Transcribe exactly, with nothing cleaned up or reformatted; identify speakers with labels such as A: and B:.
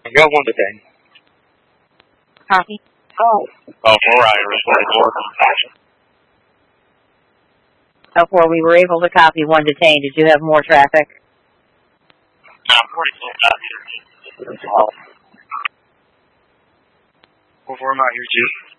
A: I got one today.
B: Copy.
A: Oh. Oh, four Irish, twenty-four.
B: Oh, four, we were able to copy one detained. Did you have more traffic?
A: No, forty-four. Four, four, I'm out here, too.